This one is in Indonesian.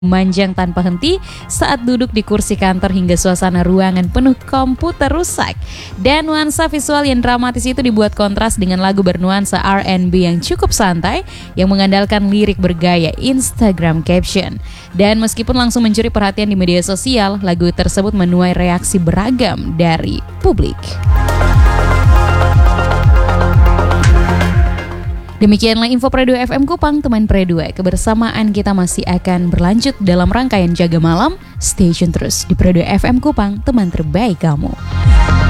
memanjang tanpa henti saat duduk di kursi kantor hingga suasana ruangan penuh komputer rusak. Dan nuansa visual yang dramatis itu dibuat kontras dengan lagu bernuansa R&B yang cukup santai yang mengandalkan lirik bergaya Instagram caption. Dan meskipun langsung mencuri perhatian di media sosial, lagu tersebut menuai reaksi beragam dari publik. Demikianlah info Pre 2 FM Kupang, teman Pre 2. Kebersamaan kita masih akan berlanjut dalam rangkaian Jaga Malam. Stay tune terus di Pre 2 FM Kupang, teman terbaik kamu.